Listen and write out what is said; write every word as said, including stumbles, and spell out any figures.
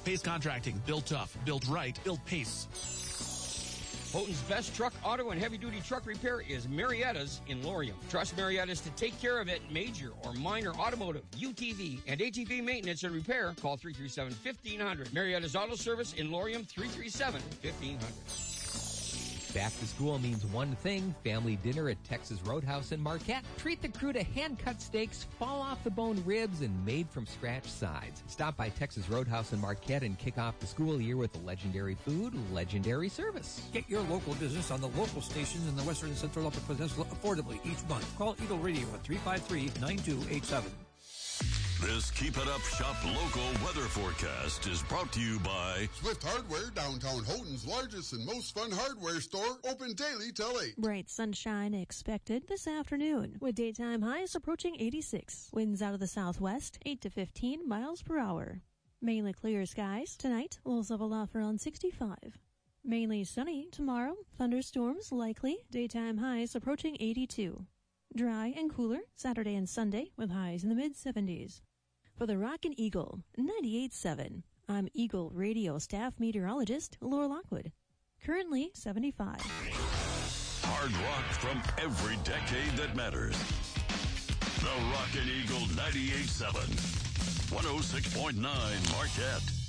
Pace Contracting. Built tough. Built right. Built Pace. Houghton's best truck, auto, and heavy-duty truck repair is Marietta's in Laurium. Trust Marietta's to take care of it, major or minor automotive, U T V, and A T V maintenance and repair. Call three three seven, fifteen hundred. Marietta's Auto Service in Laurium, three three seven, fifteen hundred. Back to school means one thing, family dinner at Texas Roadhouse in Marquette. Treat the crew to hand-cut steaks, fall-off-the-bone ribs, and made-from-scratch sides. Stop by Texas Roadhouse in Marquette and kick off the school year with legendary food, legendary service. Get your local business on the local stations in the Western and Central Upper Peninsula affordably each month. Call Eagle Radio at three five three, nine two eight seven. This Keep It Up Shop local weather forecast is brought to you by Swift Hardware, downtown Houghton's largest and most fun hardware store, open daily till eight. Bright sunshine expected this afternoon, with daytime highs approaching eighty-six. Winds out of the southwest, eight to fifteen miles per hour. Mainly clear skies. Tonight, lows level off around sixty-five. Mainly sunny tomorrow. Thunderstorms likely. Daytime highs approaching eighty-two. Dry and cooler Saturday and Sunday with highs in the mid-seventies. For the Rockin' Eagle, ninety-eight point seven, I'm Eagle Radio staff meteorologist Laura Lockwood. Currently seventy-five. Hard rock from every decade that matters. The Rockin' Eagle ninety-eight point seven, one oh six point nine Marquette.